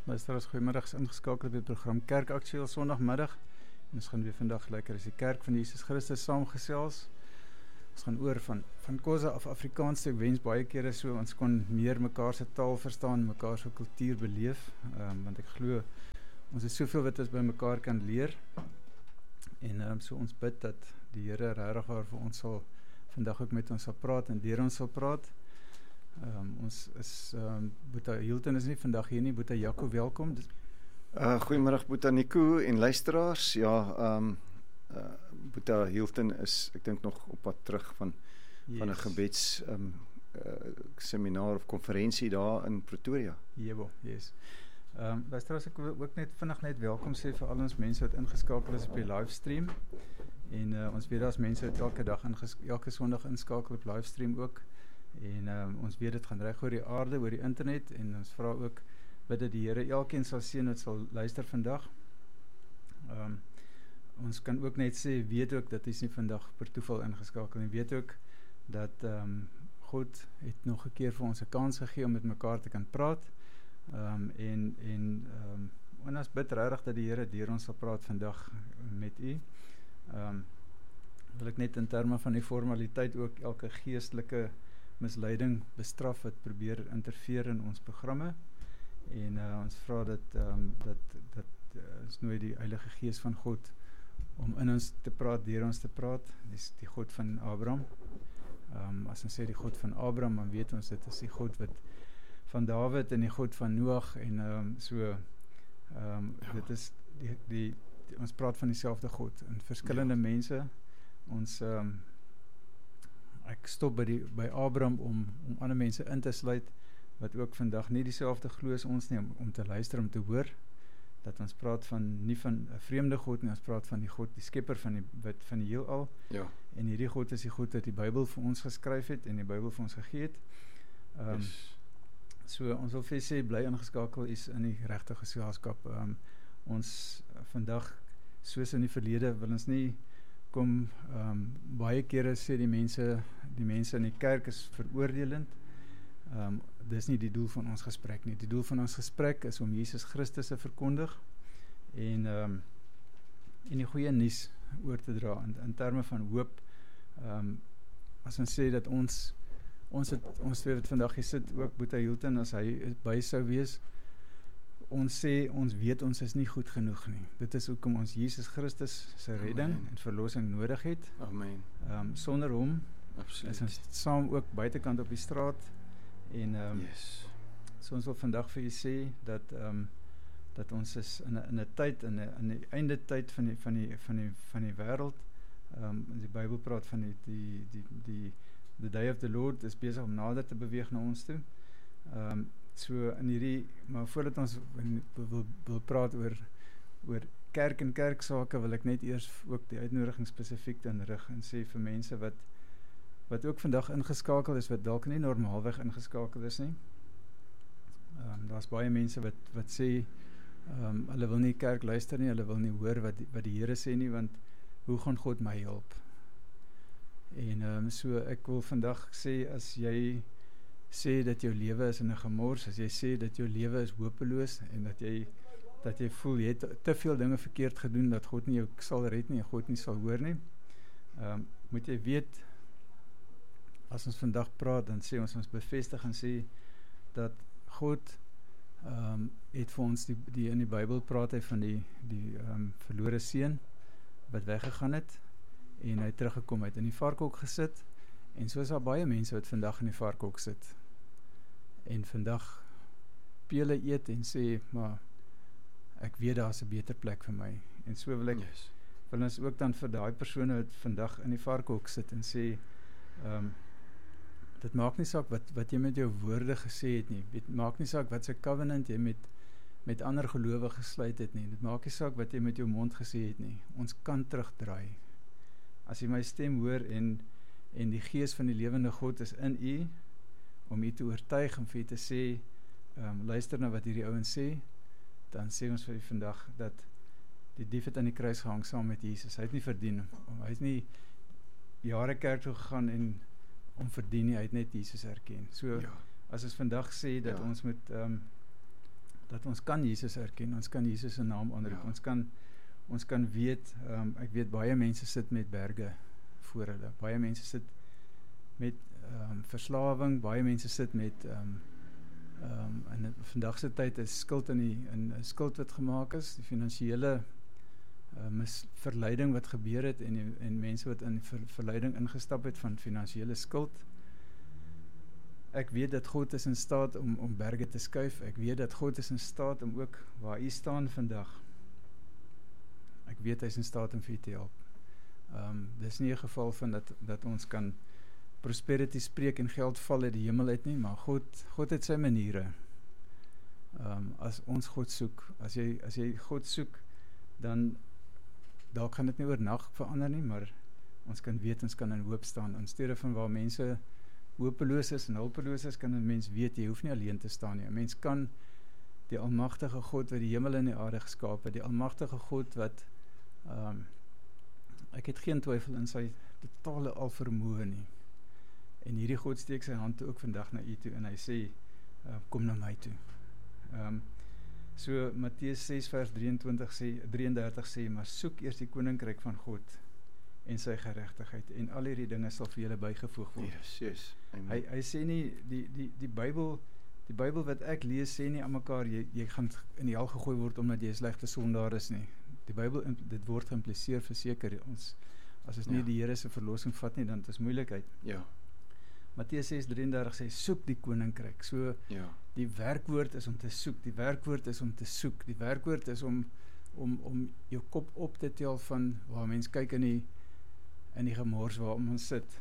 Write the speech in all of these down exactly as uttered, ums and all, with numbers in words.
Luisteraars, goeiemiddag, ingeskakel op die program Kerk Aktueel Sondagmiddag. En ons gaan weer vandag lekker as die Kerk van Jesus Christus saamgesels. Ons gaan oor van, van Khoza af Afrikaans, ek wens baie kere so, ons kon meer mekaar se taal verstaan, mekaar se kultuur beleef, um, want ek glo, ons het soveel wat ons by mekaar kan leer. En um, so ons bid dat die Here regtig waar vir ons sal, vandag ook met ons sal praat en deur ons sal praat. Um, ons is, um, Boeta Hilton is nie vandag hier nie, Boeta Jaco, welkom. Uh, goeiemiddag Boeta Nico en luisteraars, ja, um, uh, Boeta Hilton is, ek dink nog op pad terug van, yes. van 'n gebeds um, uh, seminar of konferensie daar in Pretoria. Jebo, yes. Um, luisteraars, ek wil ook net vinnig net welkom sê vir al ons mense wat ingeskakel is op die livestream. En uh, ons weet as mense wat elke dag, elke Sondag inskakel op livestream ook. En um, ons weet dit gaan reg oor die aarde, oor die internet, en ons vra ook bid dat die Here elkeen sal seën wat sal luister vandag. Um, ons kan ook net sê, weet ook dat is nie vandag per toeval ingeskakel, en weet ook dat um, God het nog 'n keer vir ons 'n kans gegee om met mekaar te kan praat, um, en, en, um, en ons bid regtig dat die Here deur ons sal praat vandag met u. Um, wil ek net in terme van die formaliteit ook elke geestelike misleiding bestraf wat probeer interfereer in ons programme, en uh, ons vra dat, um, dat, dat uh, ons nooi die Heilige Gees van God om in ons te praat, deur ons te praat. Dis die God van Abraham. Um, as ons sê die God van Abraham, dan weet ons dit is die God wat van Dawid en die God van Noag, en um, so um, ja. dit is die, die, die ons praat van dieselfde God en verskillende ja. mense. Ons um, Ek stop by, die, by Abraham om, om ander mense in te sluit, wat ook vandag nie dieselfde glo as ons nie, om, om te luister, om te hoor, dat ons praat van, nie van 'n vreemde God nie, ons praat van die God, die skepper van die, wat, van die heelal, ja. en hierdie God is die God wat die Bybel vir ons geskryf het, en die Bybel vir ons gegee het. Um, yes. So, ons wil vir sê, bly ingeskakel is in die regte geselskap. Um, ons vandag, soos in die verlede, wil ons nie kom, um, baie kere sê die mense, die mense in die kerk is veroordelend. Um, dis nie die doel van ons gesprek nie. Die doel van ons gesprek is om Jesus Christus te verkondig, en, um, en die goeie nuus oor te dra, in, in terme van hoop. Um, as ons sê dat ons, ons het, ons twee wat vandag hier sit, ook Boeta Hilton, as hy by sou wees, ons sê, ons weet ons is nie goed genoeg nie. Dit is hoekom ons Jesus Christus sy redding Amen. En verlossing nodig het. Amen. Um, sonder hom Absoluut. is ons saam ook buitekant op die straat, en um, yes. so ons wil vandag vir u sê, dat, um, dat ons is in 'n tyd, in 'n in die einde tyd van die, van die, van die, van die wêreld, um, die Bybel praat van die, die, die, die, the day of the Lord is besig om nader te beweeg na ons toe. Um, so in hierdie, maar voordat ons wil, wil praat oor, oor kerk en kerksake, wil ek net eers ook die uitnodiging spesifiek inrig en sê vir mense wat, wat ook vandag ingeskakel is, wat dalk nie normaalweg ingeskakel is nie. Um, daar's baie mense wat, wat sê, um, hulle wil nie kerk luister nie, hulle wil nie hoor wat die, wat die Here sê nie, want hoe gaan God my help? En um, so ek wil vandag sê, as jy sê dat jou lewe is in 'n gemors, as jy sê dat jou lewe is hopeloos, en dat jy, dat jy voel, jy het te veel dinge verkeerd gedoen, dat God nie jou sal red nie, en God nie sal hoor nie, um, moet jy weet, as ons vandag praat, dan sê ons, ons bevestig en sê, dat God um, het vir ons, die, die in die Bybel praat hy van die, die um, verlore seun, wat weggegaan het, en hy teruggekom het, in die varkhok gesit, en so is daar baie mense wat vandag in die varkhok sit, en vandag pele eet en sê, maar ek weet daar is 'n beter plek vir my, en so wil ek, yes. wil ons ook dan vir daai persone wat vandag in die varkhok sit en sê, um, dit maak nie saak wat, wat jy met jou woorde gesê het nie, dit maak nie saak wat se covenant jy met, met ander gelowiges gesluit het nie, dit maak nie saak wat jy met jou mond gesê het nie, ons kan terugdraai. As jy my stem hoor, en en die gees van die lewende God is in u, om u te oortuig, om vir u te sê, um, luister na wat hierdie ouens sê, dan sê ons vir u vandag, dat die dief het aan die kruis gehang saam met Jesus, hy het nie verdien, hy het nie jare kerk toe gegaan, en om verdien nie, hy het net Jesus herken. So, ja. As ons vandag sê, dat ja. ons moet, um, dat ons kan Jesus erken, ons kan Jesus se naam aanroep, Ja. ons kan ons kan weet, um, ek weet baie mense sit met berge voor hulle, baie mense sit met um, verslawing, baie mense sit met um, um, in vandag se tyd is skuld in die in skuld wat gemaak is, die finansiële uh, mis, verleiding wat gebeur het en, die, en mense wat in ver, verleiding ingestap het van finansiële skuld. Ek weet dat God is in staat om, om berge te skuif. Ek weet dat God is in staat om ook waar u staan vandag. Ek weet hy is in staat om vir u te help. Um, dis nie 'n geval van dat, dat ons kan prosperity spreek en geld val uit die hemel uit nie, maar God, God het sy maniere. Um, as ons God soek, as jy, as jy God soek, dan dalk gaan dit nie oornag verander nie, maar ons kan weet, ons kan in hoop staan. In steede van waar mense hopeloos is en hulpeloos is, kan 'n mens weet, jy hoef nie alleen te staan nie. 'n Mens kan die almagtige God wat die hemel en die aarde geskaap het, die almagtige God wat, um, ek het geen twyfel in sy totale alvermoë nie. En hierdie God steek sy hand toe ook vandag na u toe en hy sê, uh, kom na my toe. Um, so Matteus ses vers drieëntwintig sê, drieëndertig sê, maar soek eers die koninkryk van God en sy geregtigheid en al hierdie dinge sal vir julle bygevoeg word. Yes, yes. Amen. Hy hy sê nie die die die Bybel die Bybel wat ek lees sê nie aan mekaar jy jy gaan in die hel gegooi word omdat jy 'n slegte sondaar is nie. Die Bybel dit word geïmpliseer verseker ons as ons nie Ja. die Here se verlossing vat nie dan is moeilikheid. Ja. Matteus ses drieëndertig sê soek die koninkryk. So Ja. die werkwoord is om te soek. Die werkwoord is om te soek. Die werkwoord is om om om jou kop op te tel van waar mens kyk in die in die gemors waarom ons sit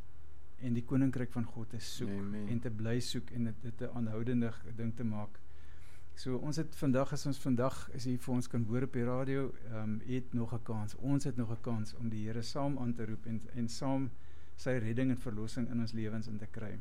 en die koninkryk van God te soek Amen. en te bly soek en dit dit 'n aanhoudende ding te maak. So ons het vandag as ons vandag is hier vir ons kan hoor op die radio, um, het nog 'n kans. Ons het nog 'n kans om die Here saam aan te roep en en saam sy redding en verlossing in ons lewens in te kry.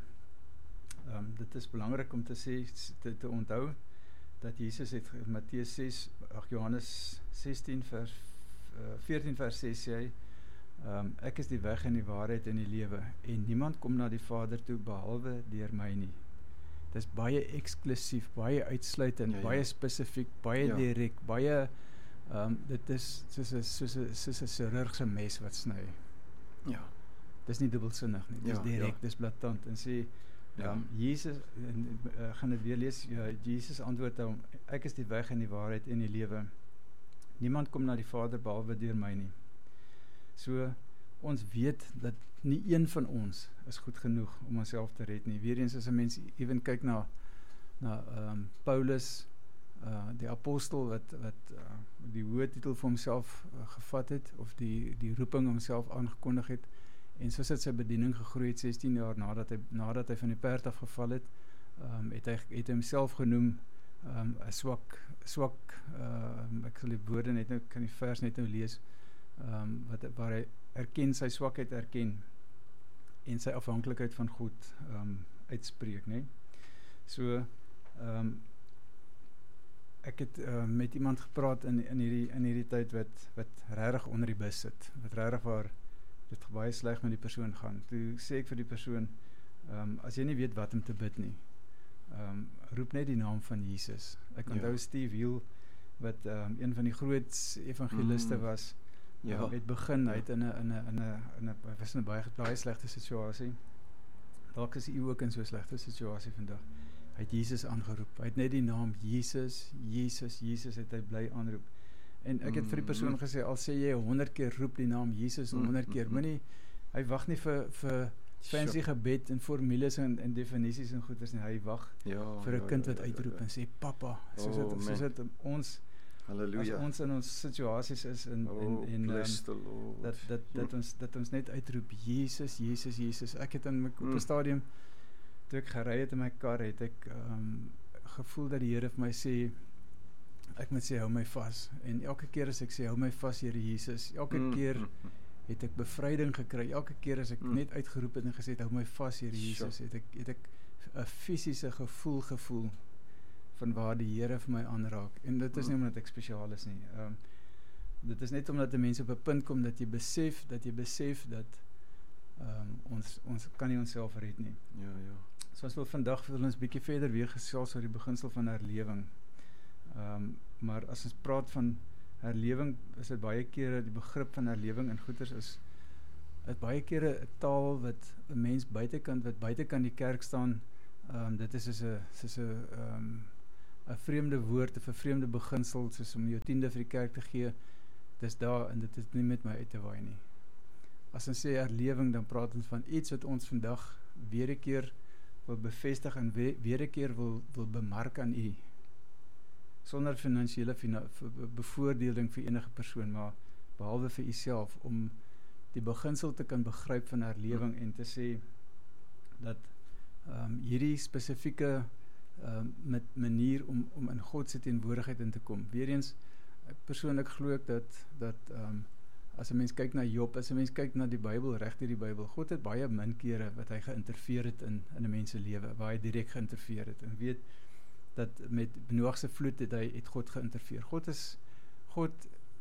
Um, dit is belangrik om te sê te, te onthou dat Jesus het Matteus ses, ag Johannes sestien vers uh, veertien vers ses sê hy Um, ek is die weg en die waarheid en die lewe en niemand kom na die Vader toe behalwe deur my nie. Dis baie eksklusief, baie uitsluitend, Ja, ja. baie spesifiek, baie Ja. direk, baie um, dit is soos 'n soos 'n soos 'n chirurgse mes wat sny. Ja. Dis nie dubbelsinnig nie, dis Ja, direk, ja. dis blaatant en sê Ja. um, Jesus en uh, gaan dit weer lees, ja, Jesus antwoord hom, ek is die weg en die waarheid en die lewe. Niemand kom na die Vader behalwe deur my nie. So, ons weet dat nie een van ons is goed genoeg om onsself te red nie. Weereens as 'n mens ewen kyk na na um, Paulus, uh, die apostel wat wat uh, die hoë titel vir homself uh, gevat het of die die roeping homself aangekondig het en soos dit sy bediening gegroei het sestien jaar nadat hy nadat hy van die perd af geval het, um, het hy het hy homself genoem 'n um, swak swak uh, ek sal die woorde net nou kan die vers net nou lees. Um, wat, waar hy erken, sy swakheid erken en sy afhanklikheid van God um, uitspreek, nee? So, um, ek het uh, met iemand gepraat in, in, hierdie, in hierdie tyd wat, wat regtig onder die bus sit, wat regtig waar dit baie sleg met die persoon gaan. Toe sê ek vir die persoon, um, as jy nie weet wat om te bid nie, um, roep net die naam van Jesus. Ek onthou Ja. Steve Hill, wat um, een van die groot evangeliste Mm. was, Ja. Um, het begin, Ja. hy het in 'n in 'n in 'n in 'n hy was in 'n baie baie slegte situasie. Dalk is u ook in so 'n slegte situasie vandag. Hy het Jesus aangeroep. Hy het net die naam Jesus, Jesus, Jesus het hy bly aanroep. En ek het vir die persoon gesê, al sê jy honderd keer roep die naam Jesus honderd keer, moenie hy wag nie vir vir fancy gebed en formules en en definisies en goeders nie. Hy wag Ja, vir 'n ja, kind ja, wat ja, uitroep ja. en sê pappa, soos Oh, dit soos man. dit ons Halleluja. as ons in ons situasies is en Oh, en en bless um, the Lord. dat dat dat ons dat ons net uitroep Jesus, Jesus, Jesus. Ek het in my op 'n Mm. stadium toe ek gery het in my kar het ek um, gevoel dat die Here vir my sê ek moet sê hou my vas en elke keer as ek sê hou my vas Here Jesus, elke Mm, keer mm, mm. het ek bevryding gekry. Elke keer as ek Mm. net uitgeroep het en gesê het hou my vas Here Jesus, Sure. het ek het ek 'n fisiese gevoel gevoel van waar die Here vir my aanraak. En dit is nie omdat ek spesiaal is nie. Ehm um, dit is net omdat 'n mens op 'n punt kom dat jy besef dat jy besef dat ehm um, ons ons kan nie onsself red nie. Ja, ja. So ons wil vandag wil ons bietjie verder weer gesels oor die beginsel van herlewing. Um, maar as ons praat van herlewing, is dit baie kere die begrip van herlewing in goeders is het baie kere 'n taal wat 'n mens buitekant wat buitekant die kerk staan, um, dit is soos 'n soos 'n um, 'n vreemde woord, 'n vervreemde beginsel, soos om jou tiende vir die kerk te gee. Dis daar en dit is nie met my uit te waai nie. As ons sê herlewing, dan praat ons van iets wat ons vandag weer 'n keer wil bevestig en weer, weer 'n keer wil wil bemark aan u. Sonder finansiële fina, bevoordeling vir enige persoon, maar behalwe vir u self, om die beginsel te kan begryp van herlewing en te sê dat um, hierdie spesifieke um, met manier om om in God se teenwoordigheid in te kom. Weereens, ek persoonlik glo ek dat dat um, as 'n mens kyk na Job, as 'n mens kyk na die Bybel, reg deur die Bybel, God het baie min kere wat hy geïnterfereer het in in 'n mens se lewe, waar hy direk geïnterfereer het. En weet dat met Noag se vloed het hy het God geïnterfereer. God is God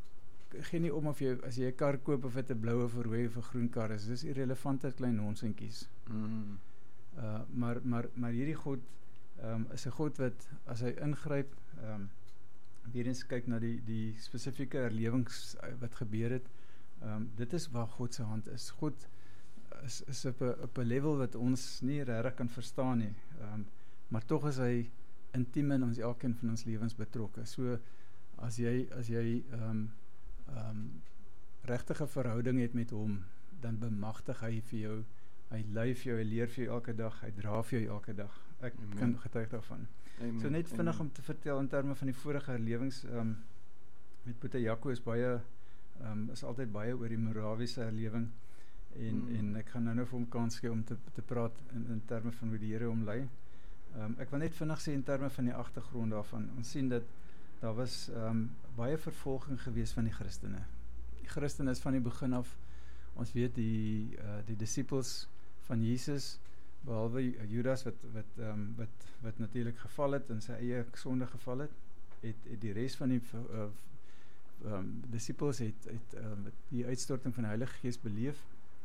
gee nie om of jy as jy 'n kar koop of dit 'n blou of 'n rooi of 'n groen kar is. Dis irrelevante klein nonsentjies. Mm. Uh maar maar maar hierdie God um, is 'n God wat as hy ingryp, um, weer eens kyk na die die spesifieke herlewings wat gebeur het. Um, dit is waar God se hand is. God is is op 'n op 'n level wat ons nie regtig kan verstaan nie. Um, maar tog is hy intiem in ons elkeen van ons lewens betrokke. So as jy as jy um, um, regtige verhouding het met hom, dan bemagtig hy vir jou. Hy lei vir jou, hy leer vir jou elke dag, hy dra vir jou elke dag. Ek Amen. Kan getuig daarvan. Amen. So net vinnig Amen. Om te vertel in terme van die vorige herlewings, um, met Boetie Jaco is baie um, is altyd baie oor die Morawiese herlewing en mm. en ek gaan nou nou vir hom kans gee om te te praat in in terme van hoe die Here hom lei. Um, ek wil net vinnig sê in terme van die agtergrond daarvan. Ons sien dat daar was um, baie vervolging gewees van die Christene. Die Christene is van die begin af, ons weet die uh, die disippels van Jesus, behalwe Judas wat wat um, wat wat natuurlik geval het en sy eie sonde geval het, het, het die res van die uh, um, disippels het het um, die uitstorting van die Heilige Gees beleef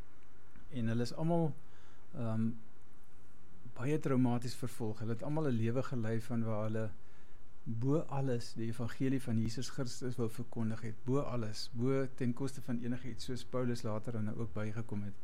en hulle is almal um, baie traumaties vervolg. Hulle het almal 'n lewe gelei van waar hulle bo alles die evangelie van Jesus Christus wil verkondig het, bo alles, bo ten koste van enige iets, soos Paulus later dan ook bygekom het.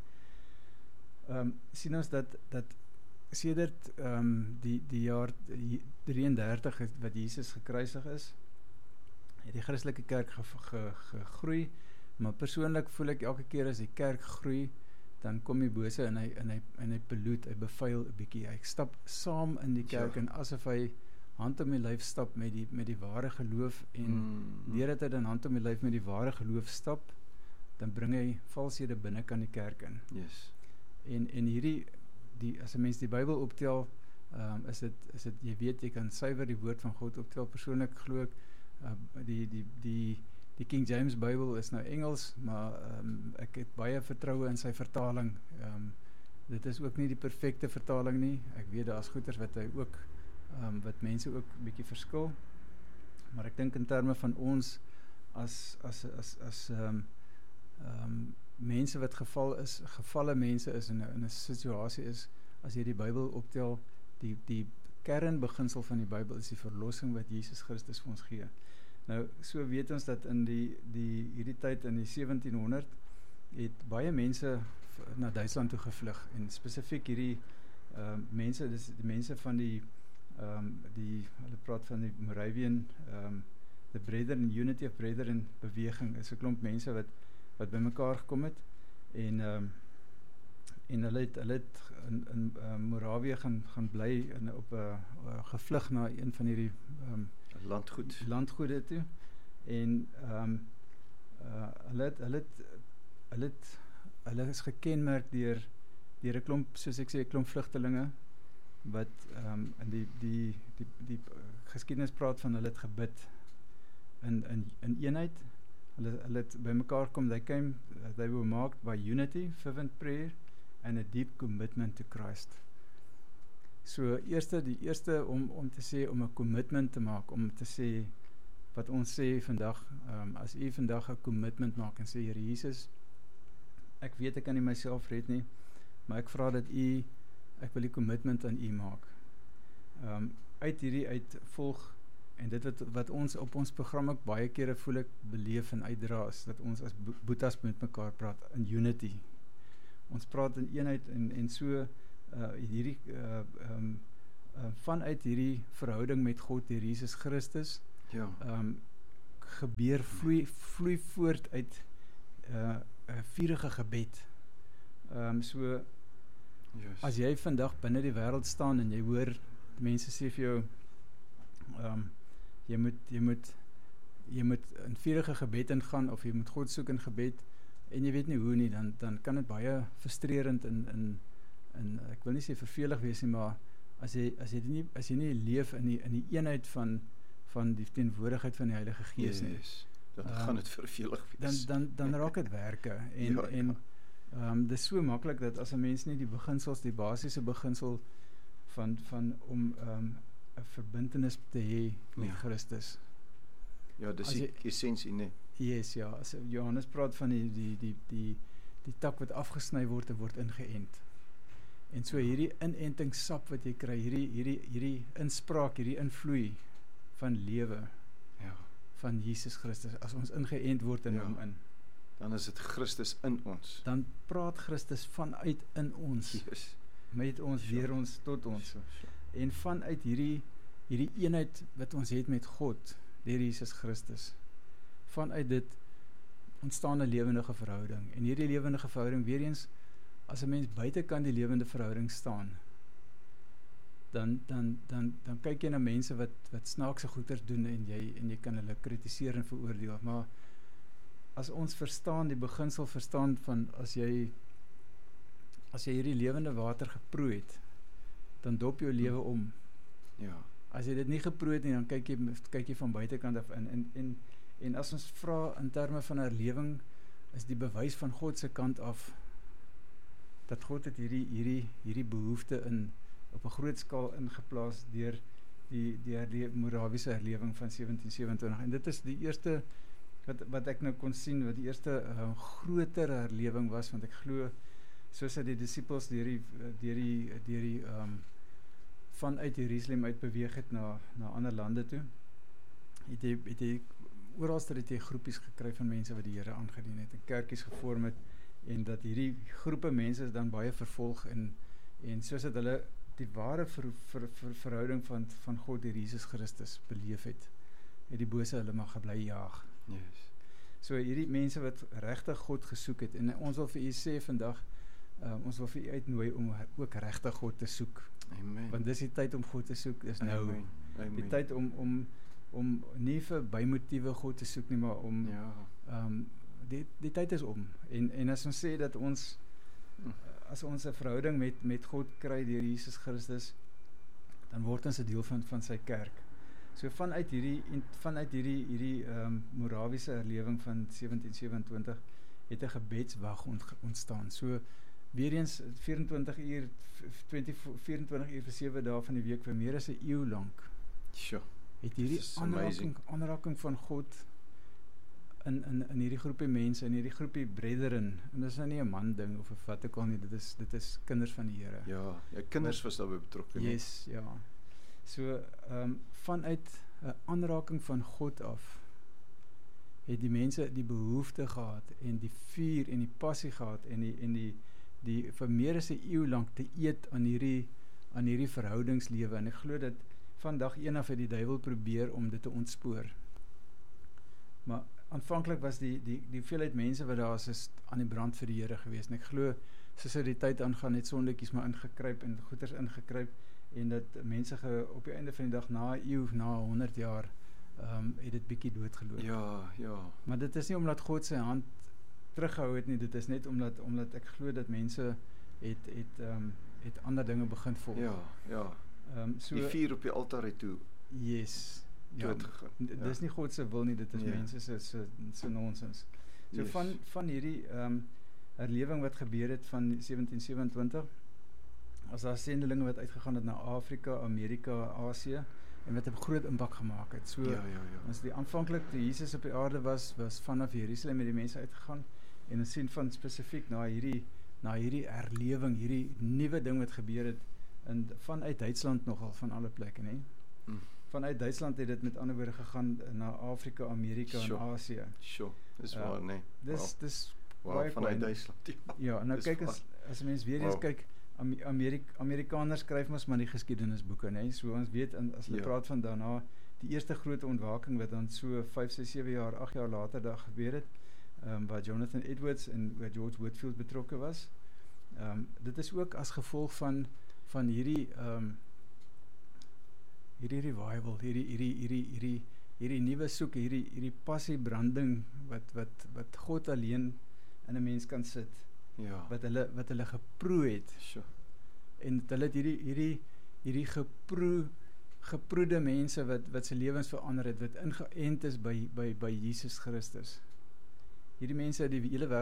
Um, sien ons dat dat sedert um, die die jaar drieëndertig het, wat Jesus gekruisig is, het die Christelike kerk ge, ge, gegroei, maar persoonlik voel ek elke keer as die kerk groei, dan kom die bose en hy en hy en hy beloed, hy bevuil 'n bietjie. Hy stap saam in die kerk ja. En asof hy hand om die lyf stap met die met die ware geloof en mm. deurdat hy dan hand om die lyf met die ware geloof stap, dan bring hy valshede binne kan die kerk in. Yes. En en hierdie die as 'n mens die Bybel optel, um, is dit is dit jy weet jy kan suiwer die woord van God optel. Persoonlik glo ek uh, die die die die King James Bybel is nou Engels, maar um, ek het baie vertroue in sy vertaling. Um, dit is ook nie die perfekte vertaling nie. Ek weet daar's goeters wat hy ook um, wat mense ook 'n bietjie verskil. Maar ek dink in terme van ons as as as as um, um, mense wat geval is, gevalle mense is in 'n in 'n situasie is, as jy die Bybel optel, die die kernbeginsel van die Bybel is die verlossing wat Jesus Christus vir ons gee. Nou, so weet ons dat in die die hierdie tyd in die sewentienhonderd het baie mense na Duitsland toe gevlug en spesifiek hierdie uh, mense, dis die mense van die um, die hulle praat van die Moravian um, the Brethren Unity of Brethren beweging, is 'n klomp mense wat wat bymekaar gekom het en um, en hulle het hulle het in in uh, Morawië gaan gaan bly in op 'n uh, uh, gevlug na een van hierdie um, landgoed landgoede toe en um, uh, hulle het hulle het hulle het hulle is gekenmerk deur deur 'n klomp, soos ek sê, 'n klomp vlugtelinge wat um, in die die die die geskiedenis praat van hulle het gebid in in in eenheid. Hulle hulle het bymekaar kom, they came they were marked by unity, fervent prayer and a deep commitment to Christ. So eerste die eerste om om te sê om 'n commitment te maak, om te sê wat ons sê vandag, um, as u vandag 'n commitment maak en sê Here Jesus, ek weet ek kan nie myself red nie, maar ek vra dat u ek wil die commitment aan u maak. Um, uit hierdie uit volg en dit wat, wat ons op ons program ook baie kere voel ek beleef en uitdra is, dat ons as Boetas met mekaar praat, in unity. Ons praat in eenheid en, en so uh, hierdie, uh, um, uh, vanuit hierdie verhouding met God, deur Jesus Christus, ja. um, gebeur, vloei, vloei voort uit uh, uh, vurige gebed. Um, so, yes. As jy vandag binne die wêreld staan en jy hoor, mense sê vir jou, um, jy moet, jy moet, jy moet in vurige gebed ingaan, of jy moet God soek in gebed, en jy weet nie hoe nie, dan, dan kan dit baie frustrerend en, en, en ek wil nie sê vervelig wees nie, maar as jy, as jy nie, as jy nie leef in die, in die eenheid van, van die teenwoordigheid van die Heilige Gees nie, yes. dan um, gaan dit vervelig dan, wees. dan, dan raak dit werke, en, ja, ja. en um, dit is so maklik dat as 'n mens nie die beginsels, die basiese beginsel van, van om um, 'n verbintenis te hê met ja. Christus. Ja, dis die essensie, nee. Yes, ja, as Johannes praat van die, die, die, die, die tak wat afgesny word en word ingeënt. En so hierdie inentingssap wat jy kry, hierdie, hierdie, hierdie inspraak, hierdie invloei van lewe, ja. van Jesus Christus, as ons ingeënt word in ja. hom in, dan is dit Christus in ons. Dan praat Christus vanuit in ons, yes. met ons, deur ja. ons, tot ons. Ja, ja. En vanuit hierdie, hierdie eenheid wat ons het met God, deur Jesus Christus, vanuit dit ontstaan 'n lewendige verhouding. En hierdie lewendige verhouding, weer eens, as 'n mens buitekant die lewende verhouding staan, dan dan dan dan kyk jy na mense wat wat snaakse goeders doen en jy en jy kan hulle kritiseer en veroordeel. Maar as ons verstaan die beginsel verstaan van as jy as jy hierdie lewende water geproe het, dan dop jou lewe om. Ja. As jy dit nie geproe het nie, dan kyk jy kyk jy van buitekant af in en en En as ons vra in terme van herlewing, is die bewys van God se kant af, dat God het hierdie, hierdie, hierdie behoefte in, op 'n groot skaal ingeplaas deur die, die herle Morawiese herlewing van sewentien sewenentwintig. En dit is die eerste, wat, wat ek nou kon sien, wat die eerste uh, groter herlewing was, want ek glo, soos dat die disippels deur die, deur die, deur die um, vanuit Jerusalem uit beweeg het na, na ander lande toe, het jy, het jy oralste het jy groepies gekry van mense wat die Here aangedien het, en kerkies gevorm het, en dat hierdie groepe mense is dan baie vervolg, en, en soos dat hulle die ware ver, ver, ver, verhouding van, van God deur Jesus Christus beleef het, het die bose hulle maar gebly jaag. Yes. So hierdie mense wat regtig God gesoek het, en ons wil vir u sê vandag, uh, ons wil vir u uitnooi om ook regtig God te soek. Amen. Want dis die tyd om God te soek, dis nou. Amen. Amen. Die tyd om, om om nie vir bymotiewe God te soek nie, maar om ja. um, die, die tyd is om, en, en as ons sê dat ons as ons 'n verhouding met, met God kry deur Jesus Christus, dan word ons 'n deel van, van sy kerk. So vanuit hierdie, vanuit hierdie, hierdie um, Morawiese herlewing van sewentien sewenentwintig, het 'n gebedswag ont, ontstaan. So weer eens vyf-en-twintig uur, vyf-en-twintig uur vir sewe dae van die week, vir meer as 'n eeu lank. Sure. Het hierdie aanraking, aanraking van God in, in, in hierdie groepie mense, in hierdie groepie brethren, en dit is nou nie 'n man ding of 'n wat ook al nie, dit is, dit is kinders van die Here. Ja, ja kinders was daarbey betrokke. Yes, ja. So, um, vanuit 'n aanraking van God af, het die mense die behoefte gehad, en die vuur en die passie gehad, en die, en die, die vir meer as 'n eeu lank te eet aan hierdie, aan hierdie verhoudingslewe, en ek glo dat vandag een af het die duiwel probeer om dit te ontspoor. Maar aanvanklik was die, die, die hoeveelheid mense wat daar is, is aan die brand vir die Here gewees, en ek glo, soos dit die tyd aangaan, het sonletjies maar ingekruip, en goeders ingekruip, en dat mense ge, op die einde van die dag, na 'n eeu, na honderd jaar, um, het dit bietjie doodgeloop. Ja, ja. Maar dit is nie omdat God sy hand teruggehou het nie, dit is net omdat, omdat ek glo dat mense het, het, um, het ander dinge begin volg. Ja, ja. Um, so, die vuur op die altaar het toe yes, doodgegaan. Ja, dit is nie God se wil nie, dit is ja. mense se se se nonsens. So yes. van van hierdie um, herlewing wat gebeur het van sewentien sewenentwintig, as daar sendelinge wat uitgegaan het na Afrika, Amerika, Asië, en wat 'n groot impak gemaak het. So, ja, ja, ja. as die aanvanklik toe Jesus op die aarde was, was vanaf Jerusalem met die mense uitgegaan, en ons sien van spesifiek na hierdie na hierdie herlewing, hierdie nuwe ding wat gebeur het, en vanuit Duitsland nogal, van alle plekke, nee? Mm. vanuit Duitsland het dit met ander woorde gegaan na Afrika, Amerika Sure. en Asië. Sure, dis Ja, waar, nee. Dis Wow. dis Wow, baie vanuit cool. Duitsland. Ja. Ja, nou Dis kyk as waar. as mens weer eens Wow. kyk, Am- Amerik Amerikaners skryf mos maar die geskiedenisboeke, nê? So ons weet en as hulle Ja. praat van daarna die eerste groot ontwaking wat dan so vyf, ses, sewe jaar, agt jaar later daar gebeur het, ehm um, waar Jonathan Edwards en waar George Whitefield betrokke was. Ehm um, dit is ook as gevolg van van hierdie ehm um, hierdie revival, hierdie hierdie hierdie hierdie hierdie nuwe soek, hierdie hierdie passie branding wat wat wat God alleen in 'n mens kan sit. Ja. Wat hulle wat hulle geproe het. Sure. En hulle het hierdie hierdie hierdie geproe geproede mense wat wat se lewens verander het, wat ingeënt is by by by Jesus Christus. Hierdie mense het die hele wêreld